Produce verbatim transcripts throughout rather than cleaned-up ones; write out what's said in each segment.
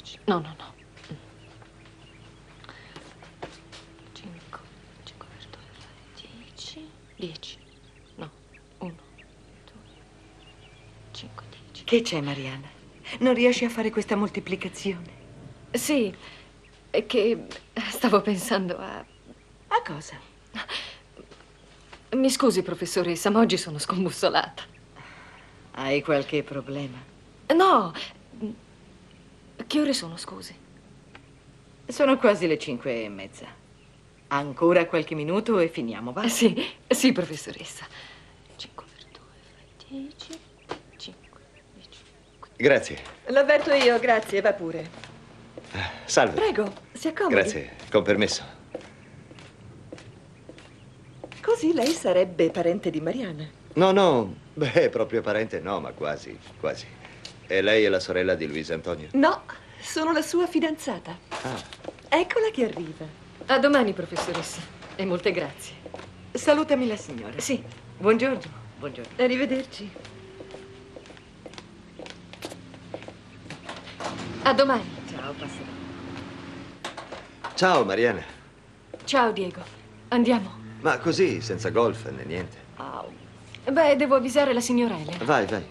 dieci. No, no, no. cinque, cinque per due fa dieci. dieci. No, uno, due, cinque, dieci. Che c'è, Mariana? Non riesci a fare questa moltiplicazione? Sì, è che stavo pensando a... A cosa? Mi scusi, professoressa, ma oggi sono scombussolata. Hai qualche problema? No. Che ore sono, scusi? Sono quasi le cinque e mezza. Ancora qualche minuto e finiamo, va? Sì, sì, professoressa. cinque per due fa dieci. cinque, dieci. Grazie. L'avverto io, grazie, va pure. Salve. Prego, si accomodi. Grazie, con permesso. Così lei sarebbe parente di Mariana. No, no, beh, proprio parente no, ma quasi, quasi. E lei è la sorella di Luis Antonio? No, sono la sua fidanzata. Ah. Eccola che arriva. A domani, professoressa. E molte grazie. Salutami la signora. Sì. Buongiorno. Buongiorno. Arrivederci. A domani. Ciao, passerà. Ciao, Mariana. Ciao, Diego. Andiamo. Ma così, senza golf né niente. Oh. Beh, devo avvisare la signora Elena. Vai, vai.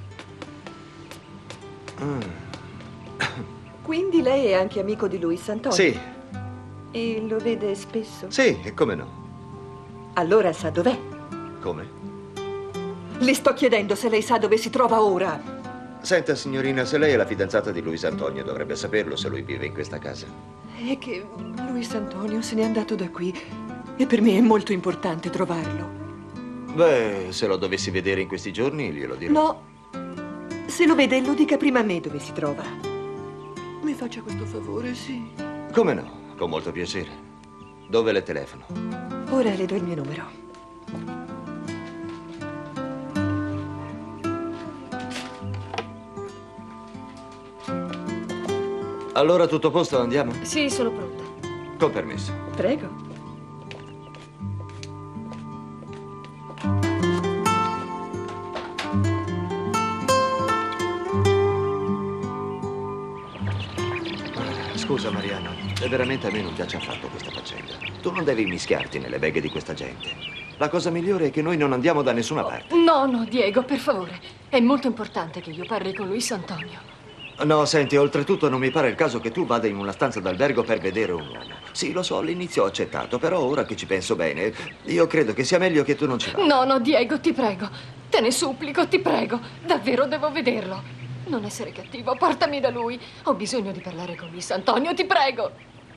Mm. Quindi lei è anche amico di Luis Antonio? Sì, E lo vede spesso? sì, e come no? Allora sa dov'è? Come? Le sto chiedendo se lei sa dove si trova ora. Senta, signorina, se lei è la fidanzata di Luis Antonio, dovrebbe saperlo se lui vive in questa casa. È che Luis Antonio se n'è andato da qui e per me è molto importante trovarlo. Beh, se lo dovessi vedere in questi giorni, glielo dirò. No, se lo vede lo dica prima a me dove si trova. Mi faccia questo favore, sì. Come no? Con molto piacere. Dove le telefono? Ora le do il mio numero. Allora tutto a posto, andiamo? Sì, sono pronta. Con permesso. Prego. Scusa, Mariano, e veramente a me non piace affatto questa faccenda. Tu non devi mischiarti nelle beghe di questa gente. La cosa migliore è che noi non andiamo da nessuna parte. No, no, Diego, per favore. È molto importante che io parli con Luis Antonio. No, senti, oltretutto non mi pare il caso che tu vada in una stanza d'albergo per vedere un uomo. Sì, lo so, all'inizio ho accettato, però ora che ci penso bene, io credo che sia meglio che tu non ci vada. No, no, Diego, ti prego. Te ne supplico, ti prego. Davvero devo vederlo. Non essere cattivo, portami da lui. Ho bisogno di parlare con Luis Antonio, ti prego.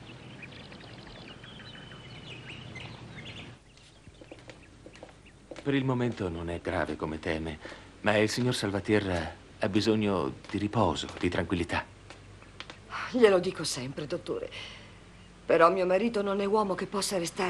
Per il momento non è grave come teme, ma il signor Salvatierra ha bisogno di riposo, di tranquillità. Glielo dico sempre, dottore. Però mio marito non è uomo che possa restare